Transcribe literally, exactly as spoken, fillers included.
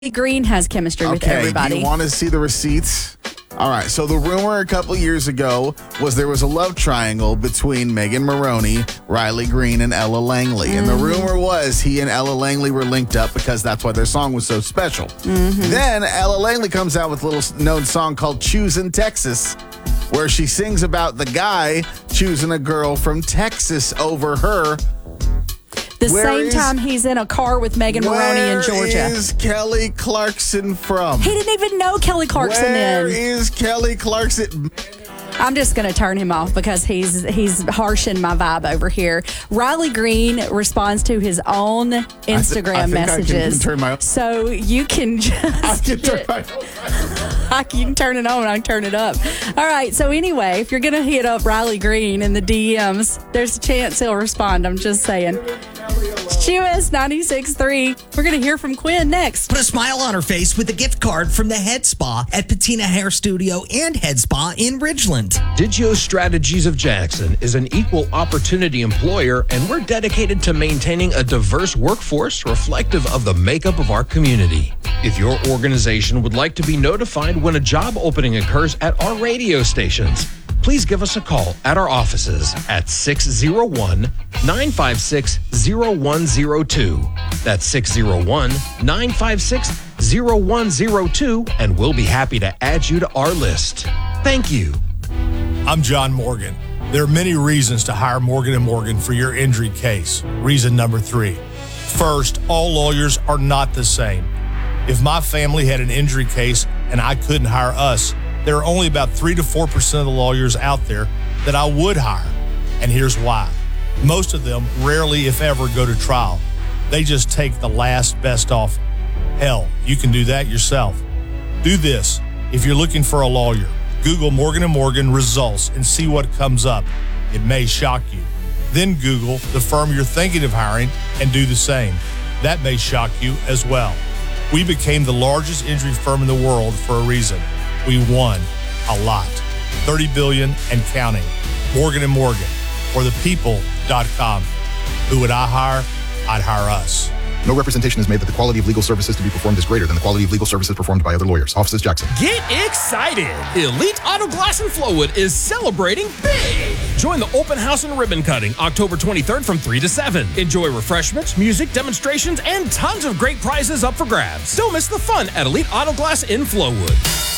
Green has chemistry with Okay, everybody. do you want to see the receipts? All right, so the rumor a couple years ago was there was a love triangle between Megan Maroney, Riley Green, and Ella Langley. Mm-hmm. And the rumor was he and Ella Langley were linked up because that's why their song was so special. Mm-hmm. Then Ella Langley comes out with a little known song called Choosin' Texas, where she sings about the guy choosing a girl from Texas over her. The Where same is, time he's in a car with Megan Maroney in Georgia. Where is Kelly Clarkson from? He didn't even know Kelly Clarkson Where then. is Kelly Clarkson? I'm just going to turn him off because he's he's harshing my vibe over here. Riley Green responds to his own Instagram I th- I messages. I can turn my, so you can just I can turn get, my, I can, you can turn it on, I can turn it up. All right, so anyway, if you're going to hit up Riley Green in the D Ms, there's a chance he'll respond. I'm just saying. Q S ninety-six point three. We're going to hear from Quinn next. Put a smile on her face with a gift card from the Head Spa at Patina Hair Studio and Head Spa in Ridgeland. Digio Strategies of Jackson is an equal opportunity employer, and we're dedicated to maintaining a diverse workforce reflective of the makeup of our community. If your organization would like to be notified when a job opening occurs at our radio stations, please give us a call at our offices at six oh one, nine five six, oh one oh two. That's six oh one, nine five six, oh one oh two, and we'll be happy to add you to our list. Thank you. I'm John Morgan. There are many reasons to hire Morgan and Morgan for your injury case. Reason number three. First, all lawyers are not the same. If my family had an injury case and I couldn't hire us, there are only about three to four percent of the lawyers out there that I would hire. And here's why. Most of them rarely, if ever, go to trial. They just take the last best offer. Hell, you can do that yourself. Do this. If you're looking for a lawyer, Google Morgan and Morgan results and see what comes up. It may shock you. Then Google the firm you're thinking of hiring and do the same. That may shock you as well. We became the largest injury firm in the world for a reason. We won a lot. thirty billion dollars and counting. Morgan and Morgan, or the people dot com. Who would I hire? I'd hire us. No representation is made that the quality of legal services to be performed is greater than the quality of legal services performed by other lawyers. Offices Jackson. Get excited! Elite Auto Glass in Flowood is celebrating big! Join the open house and ribbon cutting October twenty-third from three to seven. Enjoy refreshments, music, demonstrations, and tons of great prizes up for grabs. Don't miss the fun at Elite Auto Glass in Flowood.